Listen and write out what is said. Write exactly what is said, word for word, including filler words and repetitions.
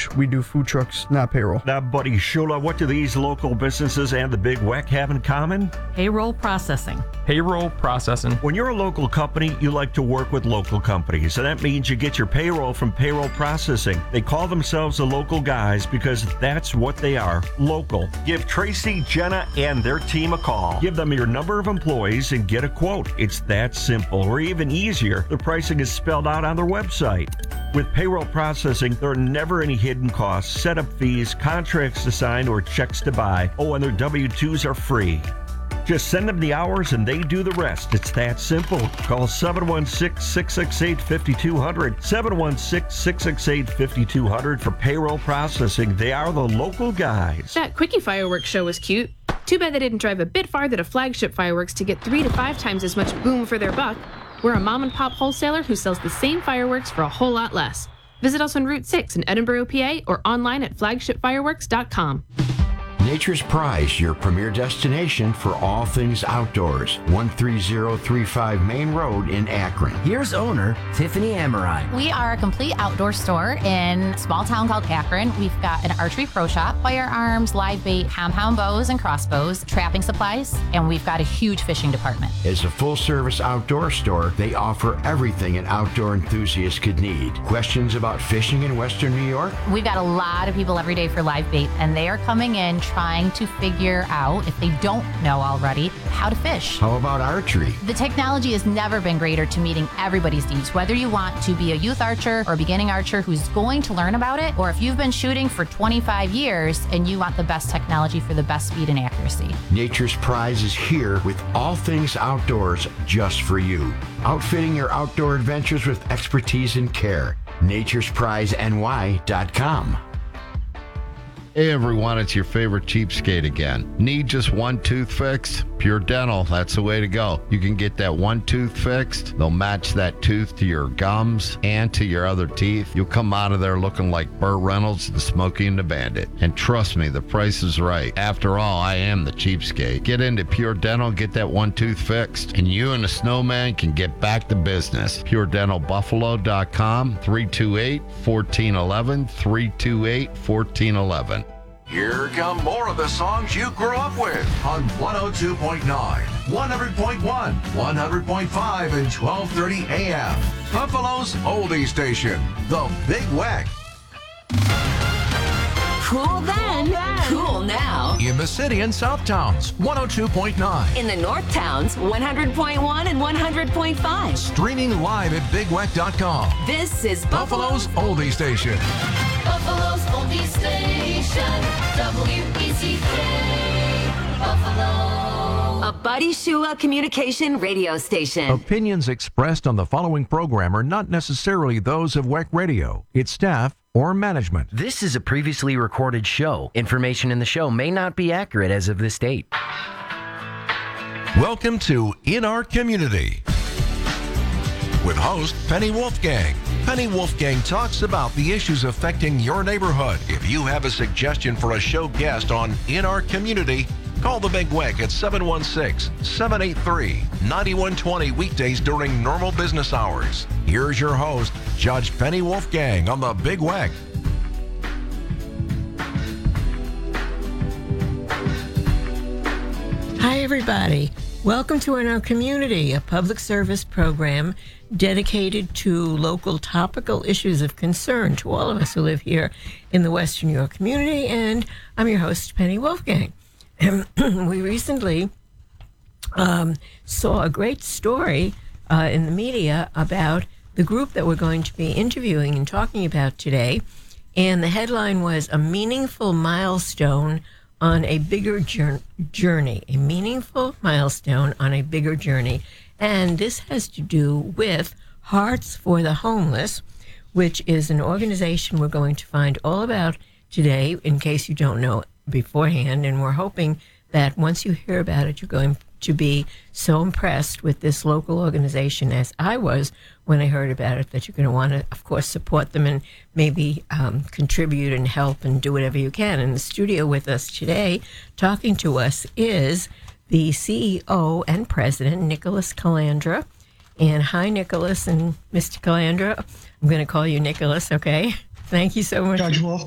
much. We do food trucks, not payroll. Now, buddy Shula, what do these local businesses and the Big W E C have in common? Payroll processing. Payroll processing. When you're a local company, you like to work with local companies, and that means you get your payroll from Payroll Processing. They call themselves the local guys because that's what they are, local. Give Tracy, Jenna, and their team a call. Give them your number of employees and get a quote. It's that simple, or even easier. The pricing is spelled out on their website. With Payroll Processing, there are never any hidden costs, setup fees, contracts to sign, or checks to buy. Oh, and their W two's are free. Just send them the hours and they do the rest. It's that simple. Call seven one six, six six eight, five two zero zero, seven one six, six six eight, five two zero zero for Payroll Processing. They are the local guys. That Quickie Fireworks show was cute. Too bad they didn't drive a bit farther to Flagship Fireworks to get three to five times as much boom for their buck. We're a mom and pop wholesaler who sells the same fireworks for a whole lot less. Visit us on Route six in Edinburgh, P A, or online at flagship fireworks dot com. Nature's Prize, your premier destination for all things outdoors. one three zero three five Main Road in Akron. Here's owner Tiffany Amorine. We are a complete outdoor store in a small town called Akron. We've got an archery pro shop, firearms, live bait, compound bows and crossbows, trapping supplies, and we've got a huge fishing department. As a full-service outdoor store, they offer everything an outdoor enthusiast could need. Questions about fishing in Western New York? We've got a lot of people every day for live bait, and they are coming in trying to figure out, if they don't know already, how to fish. How about archery? The technology has never been greater to meeting everybody's needs, whether you want to be a youth archer or a beginning archer who's going to learn about it, or if you've been shooting for twenty-five years and you want the best technology for the best speed and accuracy. Nature's Prize is here with all things outdoors just for you. Outfitting your outdoor adventures with expertise and care. natures prize N Y dot com. Hey everyone, it's your favorite cheapskate again. Need just one tooth fixed? Pure Dental, that's the way to go. You can get that one tooth fixed. They'll match that tooth to your gums and to your other teeth. You'll come out of there looking like Burt Reynolds, the Smokey and the Bandit. And trust me, the price is right. After all, I am the cheapskate. Get into Pure Dental, get that one tooth fixed, and you and the snowman can get back to business. pure dental buffalo dot com, three two eight, one four one one, three two eight, one four one one. Here come more of the songs you grew up with on one oh two point nine, one hundred point one, one hundred point five, and twelve thirty A M. Buffalo's oldie station, the Big W E C. Cool then, cool now. In the city and South Towns, one oh two point nine. In the North Towns, one hundred point one and one hundred point five. Streaming live at big w e c dot com. This is Buffalo's, Buffalo's oldie station. Buffalo's oldie station, W E C K, Buffalo. A Buddy Shula communication radio station. Opinions expressed on the following program are not necessarily those of W E C Radio, its staff, or management. This is a previously recorded show. Information in the show may not be accurate as of this date. Welcome to In Our Community with host Penny Wolfgang. Penny Wolfgang talks about the issues affecting your neighborhood. If you have a suggestion for a show guest on In Our Community, call the Big W E C at seven one six, seven eight three, nine one two zero weekdays during normal business hours. Here's your host, Judge Penny Wolfgang on the Big W E C. Hi, everybody. Welcome to In Our Community, a public service program dedicated to local topical issues of concern to all of us who live here in the Western New York community. And I'm your host, Penny Wolfgang. We recently um, saw a great story uh, in the media about the group that we're going to be interviewing and talking about today. And the headline was A Meaningful Milestone on a Bigger jour- Journey. A meaningful milestone on a bigger journey. And this has to do with Hearts for the Homeless, which is an organization we're going to find all about today, in case you don't know beforehand. And we're hoping that once you hear about it, you're going to be so impressed with this local organization as I was when I heard about it, that you're going to want to, of course, support them and maybe um, contribute and help and do whatever you can. In the studio with us today, talking to us, is the C E O and president, Nicholas Calandra. And hi, Nicholas and Mister Calandra. I'm going to call you Nicholas, okay? Thank you so much. Judge Wolf.